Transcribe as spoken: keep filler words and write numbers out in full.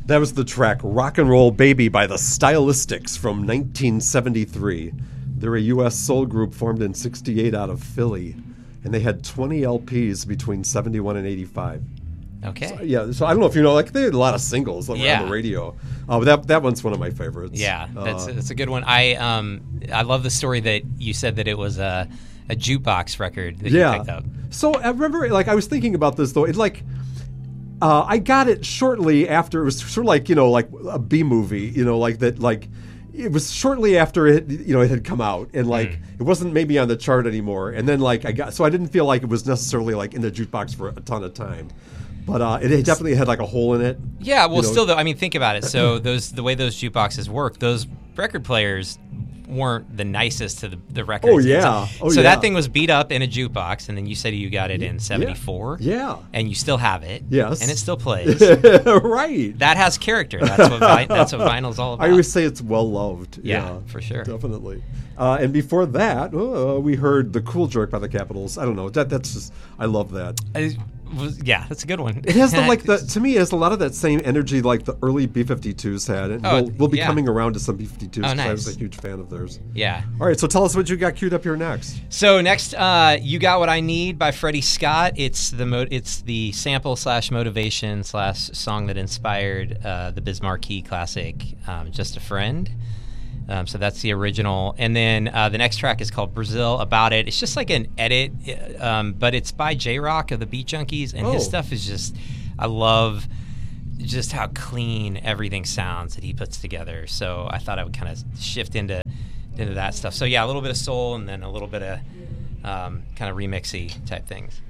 That was the track Rock and Roll Baby by the Stylistics from nineteen seventy-three. They're a U S soul group formed in sixty-eight out of Philly, and they had twenty L Ps between seventy-one and eighty-five. Okay. So, yeah, so I don't know if you know, like they had a lot of singles that were Yeah. on the radio. Uh, but that that one's one of my favorites. Yeah, that's Uh, that's a good one. I um I love the story that you said that it was a a jukebox record that yeah. you picked up. So I remember, like I was thinking about this though. It like. Uh, I got it shortly after. It was sort of like, you know, like a B movie, you know, like that, like it was shortly after it, you know, it had come out, and like Mm. it wasn't maybe on the chart anymore. And then like I got, so I didn't feel like it was necessarily like in the jukebox for a ton of time, but uh, it definitely had like a hole in it. Yeah, well, you know. still though, I mean, think about it. So those the way those jukeboxes work, those record players weren't the nicest to the, the records. Oh, yeah. So, Oh, so yeah. that thing was beat up in a jukebox, and then you said you got it in seventy-four. Yeah. And you still have it. Yes. And it still plays. Right. That has character. That's what vi- that's what vinyl's all about. I always say it's well loved. Yeah, Yeah, for sure. Definitely. Uh, and before that, uh, we heard "The Cool Jerk" by the Capitals. I don't know. That that's just I love that. I was, yeah, that's a good one. It has the like the to me it has a lot of that same energy like the early B fifty-twos had. And Oh, we'll, we'll be yeah. coming around to some B fifty-twos Oh, because I was nice. a huge fan of theirs. Yeah. All right, so tell us what you got queued up here next. So next, uh, "You Got What I Need" by Freddie Scott. It's the mo- it's the sample slash motivation slash song that inspired uh, the Biz Markie classic, um, "Just a Friend." Um, so that's the original, and then uh, the next track is called "Brazil." About it, it's just like an edit, um, but it's by J Rock of the Beat Junkies, and his Oh. stuff is just, I love just how clean everything sounds that he puts together. So I thought I would kind of shift into into that stuff. So yeah, a little bit of soul and then a little bit of um, kind of remixy type things.